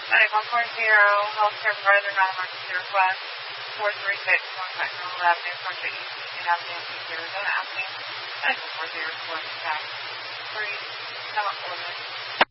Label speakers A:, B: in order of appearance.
A: Healthcare provider, non-emergency request, 436 North Normal Avenue, Project East, Avenue, Arizona, asking medical for the report. Please come up for this.